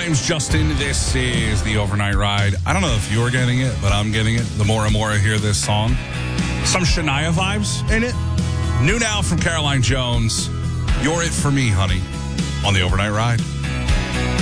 name's Justin. This is the Overnight Ride. I don't know if you're getting it, but I'm getting it. The more and more I hear this song. Some Shania vibes in it. New now from Caroline Jones. You're it for me, honey, on the Overnight Ride.